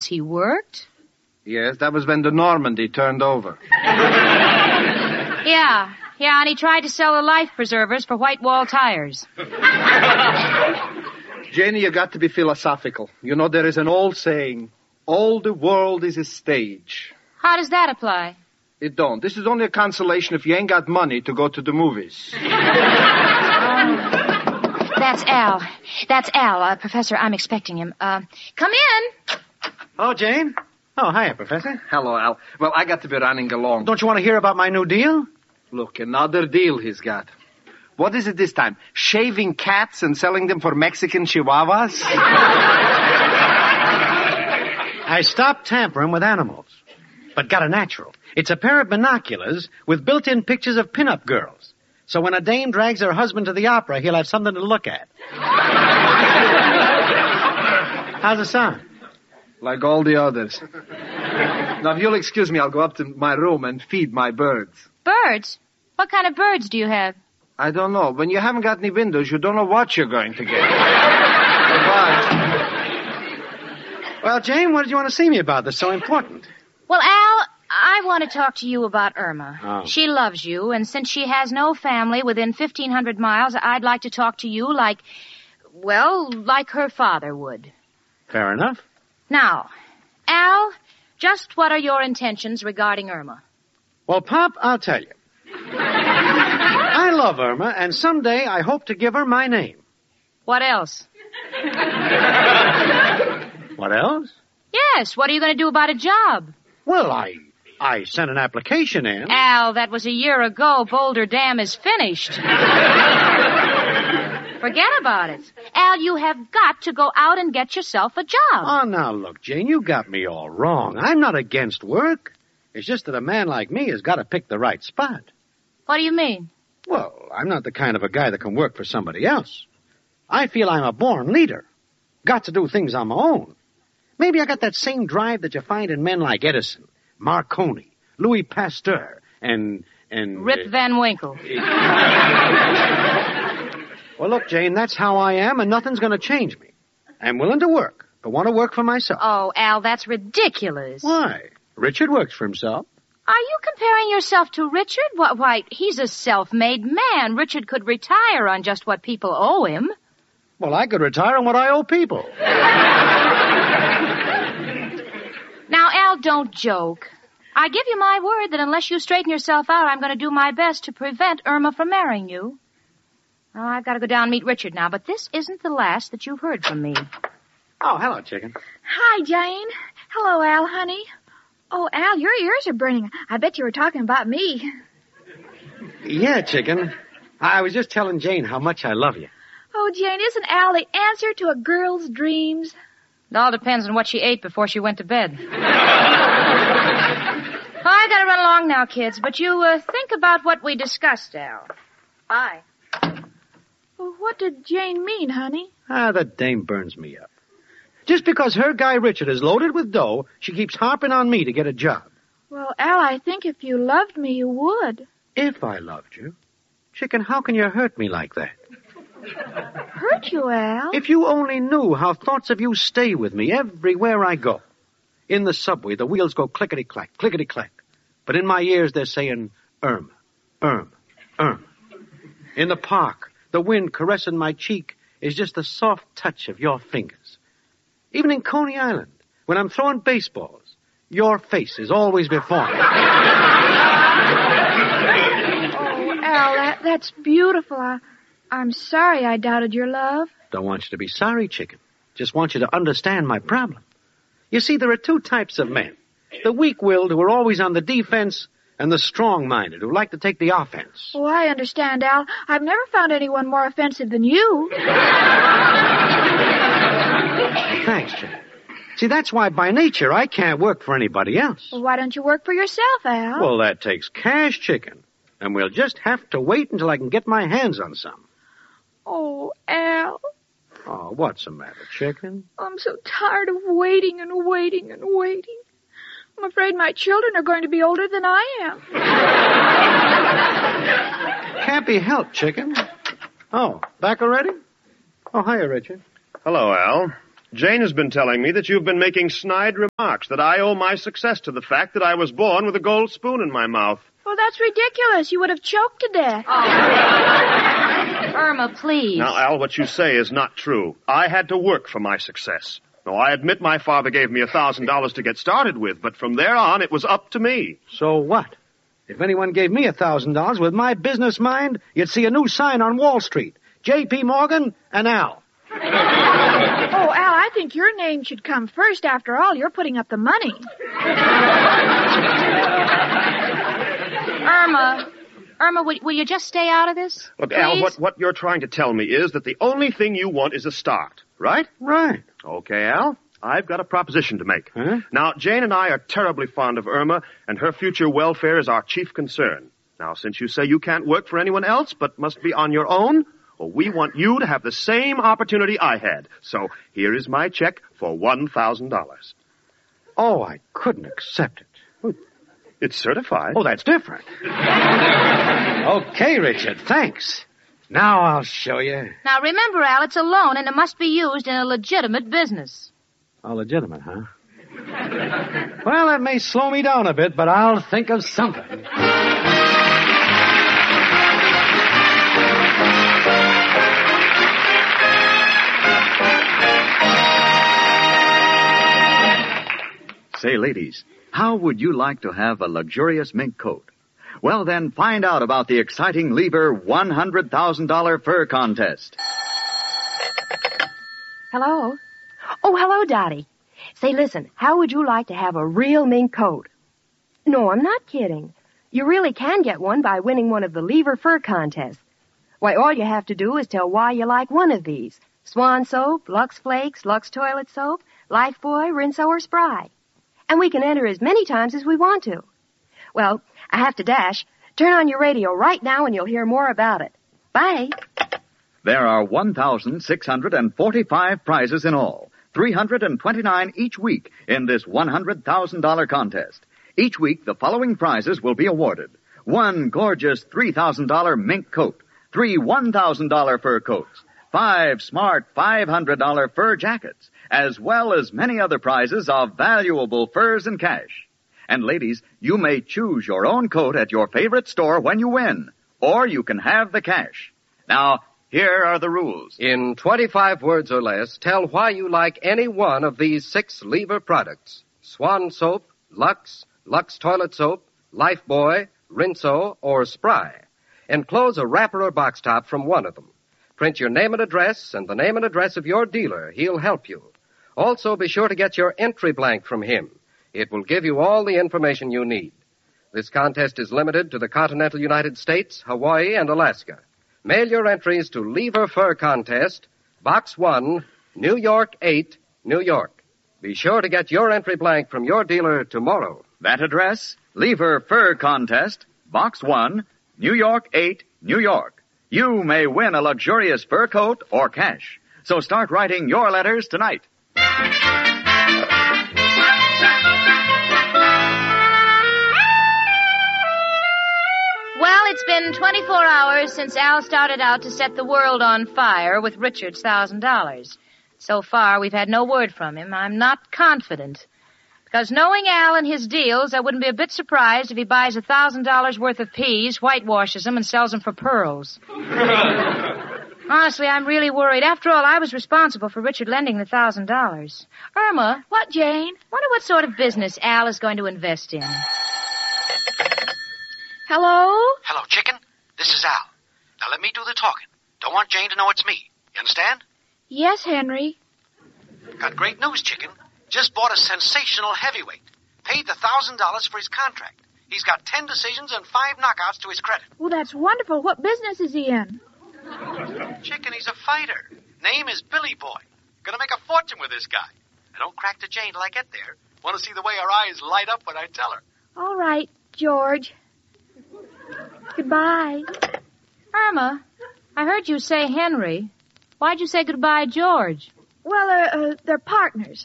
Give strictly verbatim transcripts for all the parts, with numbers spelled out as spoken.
He worked? Yes, that was when the Normandy turned over. Yeah, yeah, and he tried to sell the life preservers for white wall tires. Janie, you got to be philosophical. You know, there is an old saying, all the world is a stage. How does that apply? It don't. This is only a consolation if you ain't got money to go to the movies. That's Al. That's Al. Uh, Professor, I'm expecting him. Uh, come in. Hello, Jane. Oh, hiya, Professor. Hello, Al. Well, I got to be running along. Don't you want to hear about my new deal? Look, another deal he's got. What is it this time? Shaving cats and selling them for Mexican chihuahuas? I stopped tampering with animals, but got a natural. It's a pair of binoculars with built-in pictures of pin-up girls. So when a dame drags her husband to the opera, he'll have something to look at. How's it sound? Like all the others. Now, if you'll excuse me, I'll go up to my room and feed my birds. Birds? What kind of birds do you have? I don't know. When you haven't got any windows, you don't know what you're going to get. Goodbye. Well, Jane, what did you want to see me about that's so important? Well, Al, I want to talk to you about Irma. Oh. She loves you, and since she has no family within fifteen hundred miles, I'd like to talk to you like, well, like her father would. Fair enough. Now, Al, just what are your intentions regarding Irma? Well, Pop, I'll tell you. I love Irma, and someday I hope to give her my name. What else? What else? Yes, what are you going to do about a job? Well, I I sent an application in. Al, that was a year ago. Boulder Dam is finished. Forget about it. Al, you have got to go out and get yourself a job. Oh, now, look, Jane, you got me all wrong. I'm not against work. It's just that a man like me has got to pick the right spot. What do you mean? Well, I'm not the kind of a guy that can work for somebody else. I feel I'm a born leader. Got to do things on my own. Maybe I got that same drive that you find in men like Edison, Marconi, Louis Pasteur, and... and Rip uh, Van Winkle. Well, look, Jane, that's how I am, and nothing's going to change me. I'm willing to work, but want to work for myself. Oh, Al, that's ridiculous. Why? Richard works for himself. Are you comparing yourself to Richard? Why, why, he's a self-made man. Richard could retire on just what people owe him. Well, I could retire on what I owe people. Now, Al, don't joke. I give you my word that unless you straighten yourself out, I'm going to do my best to prevent Irma from marrying you. Oh, I've got to go down and meet Richard now, but this isn't the last that you've heard from me. Oh, hello, chicken. Hi, Jane. Hello, Al, honey. Oh, Al, your ears are burning. I bet you were talking about me. Yeah, chicken. I was just telling Jane how much I love you. Oh, Jane, isn't Al the answer to a girl's dreams? It all depends on what she ate before she went to bed. Oh, I gotta run along now, kids, but you uh, think about what we discussed, Al. Bye. Well, what did Jane mean, honey? Ah, that dame burns me up. Just because her guy Richard is loaded with dough, she keeps harping on me to get a job. Well, Al, I think if you loved me, you would. If I loved you? Chicken, how can you hurt me like that? Hurt you, Al? If you only knew how thoughts of you stay with me everywhere I go. In the subway, the wheels go clickety-clack, clickety-clack. But in my ears, they're saying, Irma, Irma, Irma. In the park, the wind caressing my cheek is just the soft touch of your fingers. Even in Coney Island, when I'm throwing baseballs, your face is always before me. Oh, Al, that, that's beautiful. I, I'm sorry I doubted your love. Don't want you to be sorry, chicken. Just want you to understand my problem. You see, there are two types of men. The weak-willed who are always on the defense, and the strong-minded who like to take the offense. Oh, I understand, Al. I've never found anyone more offensive than you. Thanks, chicken. See, that's why by nature I can't work for anybody else. Well, why don't you work for yourself, Al? Well, that takes cash, chicken. And we'll just have to wait until I can get my hands on some. Oh, Al. Oh, what's the matter, chicken? I'm so tired of waiting and waiting and waiting. I'm afraid my children are going to be older than I am. Can't be helped, chicken. Oh, back already? Oh, hiya, Richard. Hello, Al. Jane has been telling me that you've been making snide remarks, that I owe my success to the fact that I was born with a gold spoon in my mouth. Well, that's ridiculous. You would have choked to death. Oh. Irma, please. Now, Al, what you say is not true. I had to work for my success. Now, I admit my father gave me a thousand dollars to get started with, but from there on, it was up to me. So what? If anyone gave me a thousand dollars with my business mind, you'd see a new sign on Wall Street. J P. Morgan and Al. Oh, Al, I think your name should come first. After all, you're putting up the money. Irma, Irma, will, will you just stay out of this? Look, please? Al, what, what you're trying to tell me is that the only thing you want is a start, right? Right. Okay, Al, I've got a proposition to make. Huh? Now, Jane and I are terribly fond of Irma, and her future welfare is our chief concern. Now, since you say you can't work for anyone else but must be on your own, well, we want you to have the same opportunity I had. So here is my check for one thousand dollars. Oh, I couldn't accept it. It's certified. Oh, that's different. Okay, Richard, thanks. Now I'll show you. Now, remember, Al, it's a loan, and it must be used in a legitimate business. Oh, legitimate, huh? Well, that may slow me down a bit, but I'll think of something. Say, ladies, how would you like to have a luxurious mink coat? Well, then, find out about the exciting Lever one hundred thousand dollars fur contest. Hello? Oh, hello, Dottie. Say, listen, how would you like to have a real mink coat? No, I'm not kidding. You really can get one by winning one of the Lever fur contests. Why, all you have to do is tell why you like one of these. Swan soap, Lux Flakes, Lux Toilet Soap, Lifebuoy, Rinso, or Spry. And we can enter as many times as we want to. Well, I have to dash. Turn on your radio right now and you'll hear more about it. Bye. There are one thousand six hundred forty-five prizes in all, three hundred twenty-nine each week in this one hundred thousand dollars contest. Each week, the following prizes will be awarded. One gorgeous three thousand dollars mink coat, three one thousand dollars fur coats, five smart five hundred dollars fur jackets, as well as many other prizes of valuable furs and cash. And ladies, you may choose your own coat at your favorite store when you win, or you can have the cash. Now, here are the rules. In twenty-five words or less, tell why you like any one of these six Lever products. Swan Soap, Lux, Lux Toilet Soap, Lifebuoy, Rinso, or Spry. Enclose a wrapper or box top from one of them. Print your name and address and the name and address of your dealer. He'll help you. Also, be sure to get your entry blank from him. It will give you all the information you need. This contest is limited to the continental United States, Hawaii, and Alaska. Mail your entries to Lever Fur Contest, Box one, New York eight, New York. Be sure to get your entry blank from your dealer tomorrow. That address, Lever Fur Contest, Box one, New York eight, New York. You may win a luxurious fur coat or cash. So start writing your letters tonight. Well, it's been twenty-four hours since Al started out to set the world on fire with Richard's one thousand dollars. So far, we've had no word from him. I'm not confident. Because knowing Al and his deals, I wouldn't be a bit surprised if he buys one thousand dollars worth of peas, whitewashes them, and sells them for pearls. Honestly, I'm really worried. After all, I was responsible for Richard lending the one thousand dollars. Irma. What, Jane? Wonder what sort of business Al is going to invest in. Hello? Hello, chicken. This is Al. Now let me do the talking. Don't want Jane to know it's me. You understand? Yes, Henry. Got great news, chicken. Just bought a sensational heavyweight. Paid the one thousand dollars for his contract. He's got ten decisions and five knockouts to his credit. Well, that's wonderful. What business is he in? Chicken, he's a fighter. Name is Billy Boy. Gonna make a fortune with this guy. I don't crack to Jane till I get there. Want to see the way her eyes light up when I tell her. All right, George. Goodbye. Irma, I heard you say Henry. Why'd you say goodbye, George? Well, uh, uh, they're partners.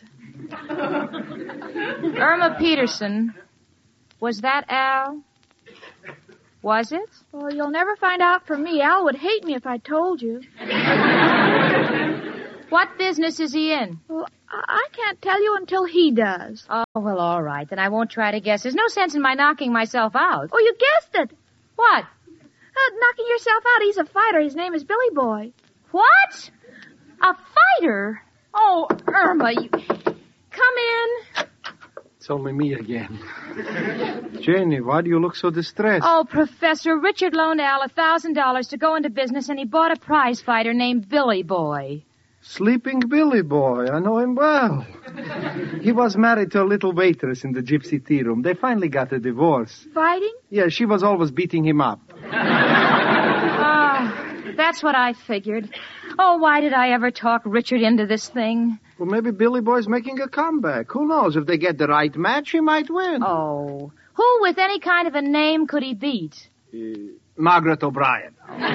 Irma Peterson. Was that Al? Was it? Well, you'll never find out from me. Al would hate me if I told you. What business is he in? Well, I, I can't tell you until he does. Oh, well, all right. Then I won't try to guess. There's no sense in my knocking myself out. Oh, you guessed it. What? Uh, knocking yourself out. He's a fighter. His name is Billy Boy. What? A fighter? Oh, Irma, you... Come in. It's only me again. Janie, why do you look so distressed? Oh, Professor, Richard loaned Al a thousand dollars to go into business, and he bought a prize fighter named Billy Boy. Sleeping Billy Boy. I know him well. He was married to a little waitress in the gypsy tea room. They finally got a divorce. Fighting? Yeah, she was always beating him up. Ah, that's what I figured. Oh, why did I ever talk Richard into this thing? Well, maybe Billy Boy's making a comeback. Who knows? If they get the right match, he might win. Oh, who with any kind of a name could he beat? Uh, Margaret O'Brien.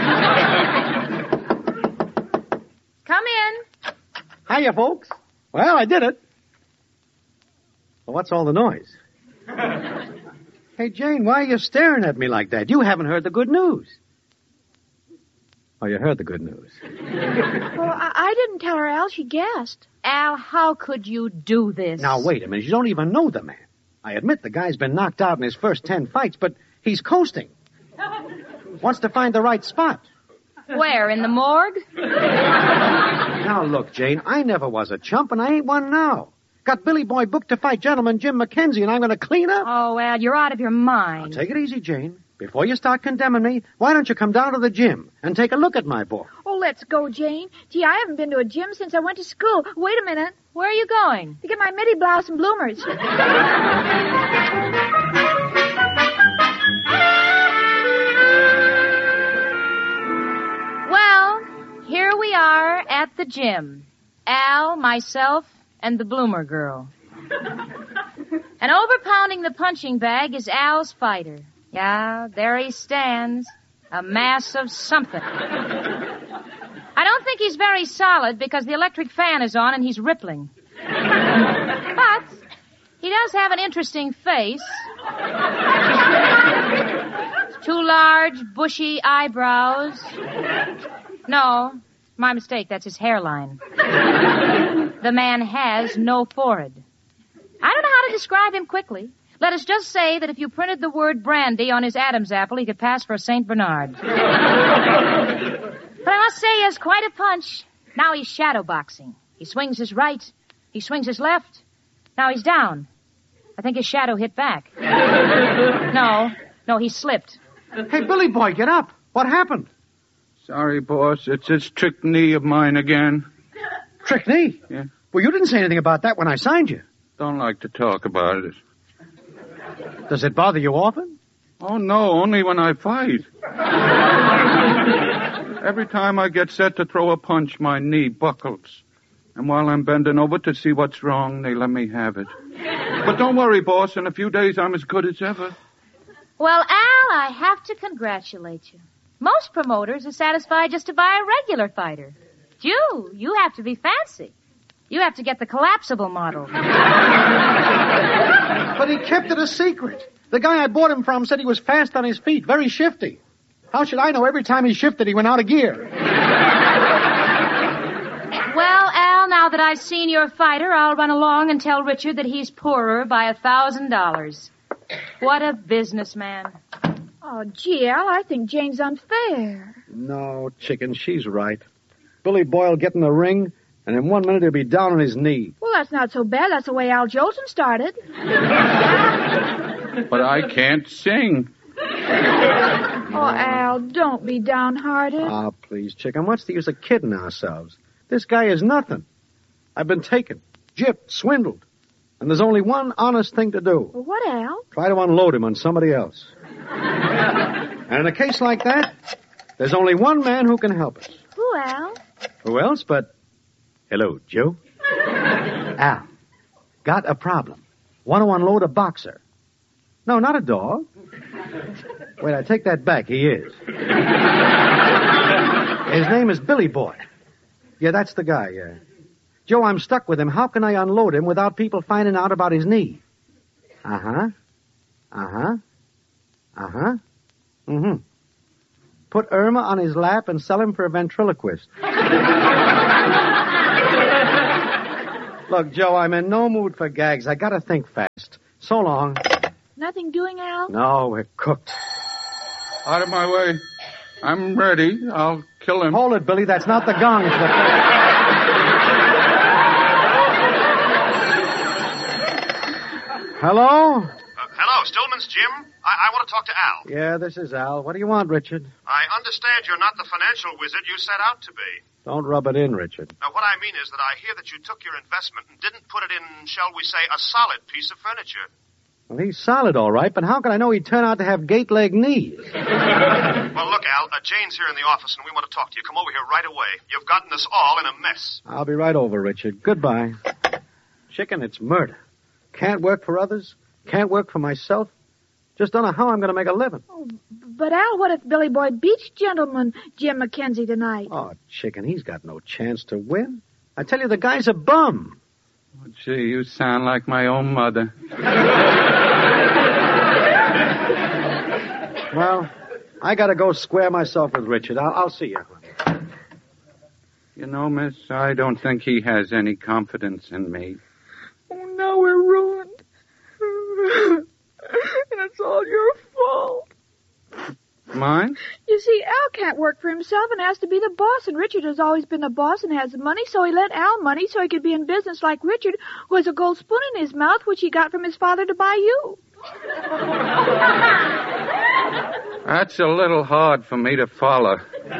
Come in. Hiya, folks. Well, I did it. Well, what's all the noise? Hey, Jane, why are you staring at me like that? You haven't heard the good news. Oh, you heard the good news. Well, I, I didn't tell her, Al. She guessed. Al, how could you do this? Now, wait a minute. You don't even know the man. I admit the guy's been knocked out in his first ten fights, but he's coasting. Wants to find the right spot. Where, in the morgue? Now, look, Jane, I never was a chump, and I ain't one now. Got Billy Boy booked to fight gentleman Jim McKenzie, and I'm going to clean up. Oh, Al, you're out of your mind. Now, take it easy, Jane. Before you start condemning me, why don't you come down to the gym and take a look at my boy? Oh, let's go, Jane. Gee, I haven't been to a gym since I went to school. Wait a minute. Where are you going? To get my midi blouse and bloomers. Well, here we are at the gym. Al, myself, and the bloomer girl. And overpounding the punching bag is Al's fighter. Yeah, there he stands. A mass of something. I don't think he's very solid because the electric fan is on and he's rippling. But he does have an interesting face. Two large, bushy eyebrows. No, my mistake. That's his hairline. The man has no forehead. I don't know how to describe him quickly. Let us just say that if you printed the word brandy on his Adam's apple, he could pass for a Saint Bernard. But I must say he has quite a punch. Now he's shadowboxing. He swings his right. He swings his left. Now he's down. I think his shadow hit back. No, no, he slipped. Hey, Billy Boy, get up. What happened? Sorry, boss. It's this trick knee of mine again. Trick knee? Yeah. Well, you didn't say anything about that when I signed you. Don't like to talk about it. Does it bother you often? Oh, no, only when I fight. Every time I get set to throw a punch, my knee buckles. And while I'm bending over to see what's wrong, they let me have it. But don't worry, boss. In a few days, I'm as good as ever. Well, Al, I have to congratulate you. Most promoters are satisfied just to buy a regular fighter. You, you have to be fancy. You have to get the collapsible model. But he kept it a secret. The guy I bought him from said he was fast on his feet, very shifty. How should I know every time he shifted he went out of gear? Well, Al, now that I've seen your fighter, I'll run along and tell Richard that he's poorer by a thousand dollars. What a businessman. Oh, gee, Al, I think Jane's unfair. No, chicken, she's right. Billy Boy'll get in the ring, and in one minute he'll be down on his knee. Well, that's not so bad. That's the way Al Jolson started. But I can't sing. Oh, Al, don't be downhearted. Ah, oh, please, chicken, what's the use of kidding ourselves? This guy is nothing. I've been taken, gypped, swindled. And there's only one honest thing to do. Well, what, Al? Try to unload him on somebody else. And in a case like that, there's only one man who can help us. Who, Al? Who else but... Hello, Joe. Al, got a problem. Want to unload a boxer. No, not a dog. Wait, I take that back. He is. His name is Billy Boy. Yeah, that's the guy, yeah. Joe, I'm stuck with him. How can I unload him without people finding out about his knee? Uh-huh. Uh-huh. Uh-huh. Mm-hmm. Put Irma on his lap and sell him for a ventriloquist. Look, Joe, I'm in no mood for gags. I gotta think fast. So long. Nothing doing, Al? No, we're cooked. Out of my way. I'm ready. I'll kill him. Hold it, Billy. That's not the gong. It's the... Hello? Uh, hello, Stillman's Jim. I-, I want to talk to Al. Yeah, this is Al. What do you want, Richard? I understand you're not the financial wizard you set out to be. Don't rub it in, Richard. Now, what I mean is that I hear that you took your investment and didn't put it in, shall we say, a solid piece of furniture. Well, he's solid, all right, but how can I know he'd turn out to have gate-leg knees? Well, look, Al, uh, Jane's here in the office, and we want to talk to you. Come over here right away. You've gotten us all in a mess. I'll be right over, Richard. Goodbye. Chicken, it's murder. Can't work for others. Can't work for myself. Just don't know how I'm going to make a living. Oh, but, Al, what if Billy Boy beats Gentleman Jim McKenzie tonight? Oh, Chicken, he's got no chance to win. I tell you, the guy's a bum. Oh, gee, you sound like my own mother. Well, I got to go square myself with Richard. I'll, I'll see you. You know, miss, I don't think he has any confidence in me. Oh, now we're ruined. And it's all your fault. Mine? You see, Al can't work for himself and has to be the boss, and Richard has always been the boss and has the money, so he let Al money so he could be in business like Richard, who has a gold spoon in his mouth, which he got from his father to buy you. That's a little hard for me to follow.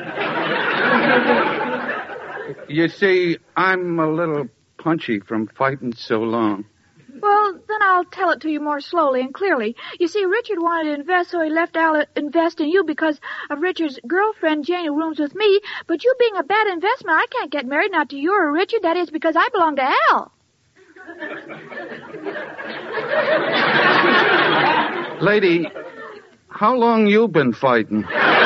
You see, I'm a little punchy from fighting so long. Well, then I'll tell it to you more slowly and clearly. You see, Richard wanted to invest, so he let Al invest in you because of Richard's girlfriend, Jane, who rooms with me. But you being a bad investment, I can't get married, not to you or Richard. That is because I belong to Al. Lady, how long you been fighting?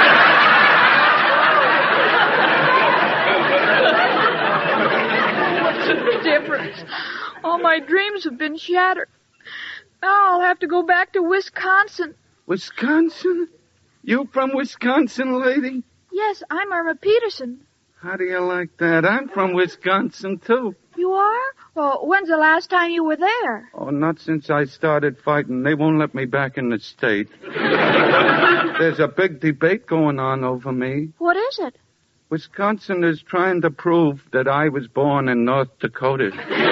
What's the difference? All my dreams have been shattered. Now I'll have to go back to Wisconsin. Wisconsin? You from Wisconsin, lady? Yes, I'm Irma Peterson. How do you like that? I'm from Wisconsin, too. You are? Well, when's the last time you were there? Oh, not since I started fighting. They won't let me back in the state. There's a big debate going on over me. What is it? Wisconsin is trying to prove that I was born in North Dakota.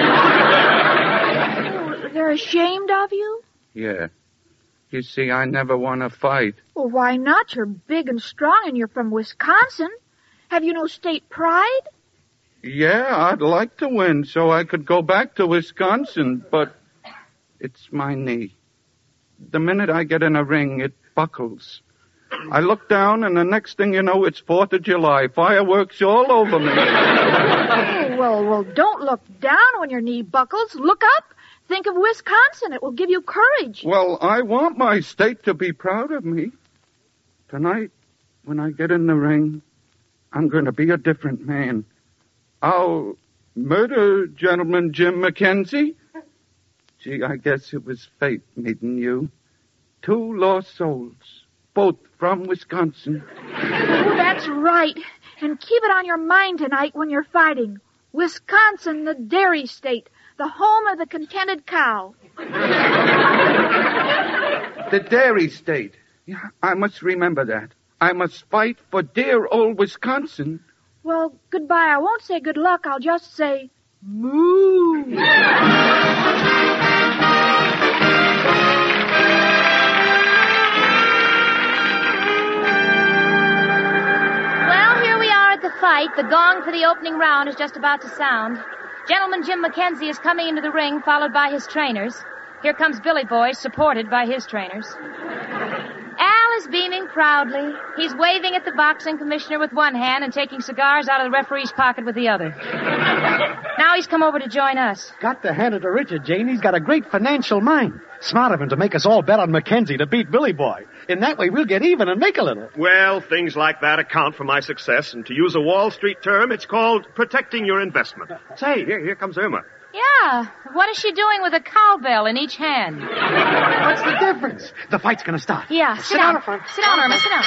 Oh, they're ashamed of you? Yeah. You see, I never won a fight. Well, why not? You're big and strong and you're from Wisconsin. Have you no state pride? Yeah, I'd like to win so I could go back to Wisconsin, but it's my knee. The minute I get in a ring, it buckles. I look down, and the next thing you know, it's Fourth of July. Fireworks all over me. Oh, well, well, don't look down when your knee buckles. Look up. Think of Wisconsin. It will give you courage. Well, I want my state to be proud of me. Tonight, when I get in the ring, I'm going to be a different man. I'll murder Gentleman Jim McKenzie. Gee, I guess it was fate meeting you. Two lost souls. Both from Wisconsin. Oh, that's right. And keep it on your mind tonight when you're fighting. Wisconsin, the dairy state, the home of the contented cow. The dairy state. Yeah, I must remember that. I must fight for dear old Wisconsin. Well, goodbye. I won't say good luck. I'll just say, moo. The fight, the gong for the opening round is just about to sound. Gentleman Jim McKenzie is coming into the ring, followed by his trainers. Here comes Billy Boy, supported by his trainers. Al is beaming proudly. He's waving at the boxing commissioner with one hand and taking cigars out of the referee's pocket with the other. Now he's come over to join us. Got to hand it to Richard, Jane. He's got a great financial mind. Smart of him to make us all bet on McKenzie to beat Billy Boy. In that way, we'll get even and make a little. Well, things like that account for my success, and to use a Wall Street term, it's called protecting your investment. Say, here, here comes Irma. Yeah. What is she doing with a cowbell in each hand? What's the difference? The fight's going to start. Yeah, sit, sit down. down. Sit down, Irma, sit down.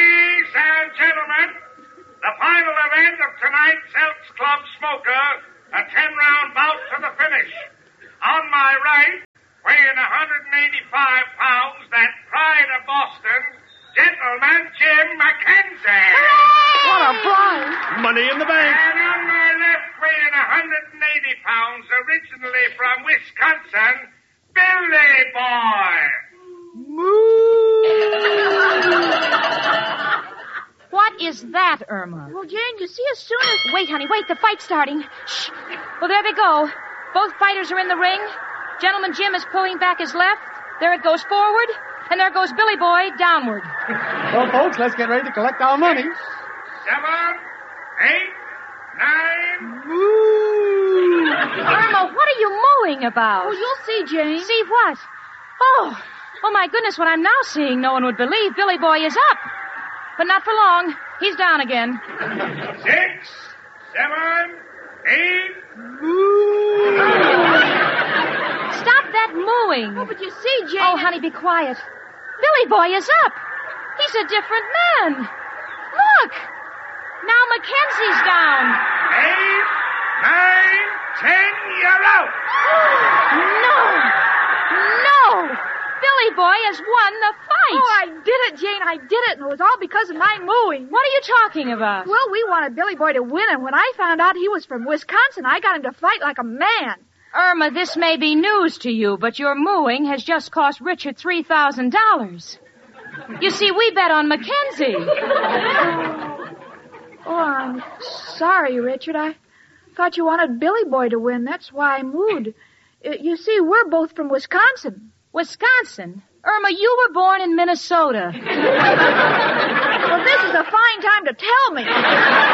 Ladies and gentlemen, the final event of tonight's Elks Club Smoker A ten-round bout to the finish. On my right, weighing one hundred eighty-five pounds, that pride of Boston, Gentleman Jim McKenzie. What a prize! Money in the bank. And on my left, weighing one hundred eighty pounds, originally from Wisconsin, Billy Boy. What is that, Irma? Well, Jane, you see, as soon as... Wait, honey, wait. The fight's starting. Shh. Well, there they go. Both fighters are in the ring. Gentleman Jim is pulling back his left. There it goes forward. And there goes Billy Boy downward. Well, folks, let's get ready to collect our money. Seven, eight, nine... Moo! Irma, what are you mooing about? Oh, you'll see, Jane. See what? Oh, oh my goodness, what I'm now seeing, no one would believe. Billy Boy is up. But not for long. He's down again. Six, seven, eight... Moo! Stop that mooing. Oh, but you see, Jane... Oh, honey, be quiet. Billy Boy is up. He's a different man. Look. Now Mackenzie's down. Eight, nine, ten, you're out. No. No. Billy Boy has won the fight. Oh, I did it, Jane. I did it, and it was all because of my mooing. What are you talking about? Well, we wanted Billy Boy to win, and when I found out he was from Wisconsin, I got him to fight like a man. Irma, this may be news to you, but your mooing has just cost Richard three thousand dollars. You see, we bet on Mackenzie. Oh, I'm sorry, Richard. I thought you wanted Billy Boy to win. That's why I mooed. Uh, You see, we're both from Wisconsin. Wisconsin? Irma, you were born in Minnesota. Well, this is a fine time to tell me.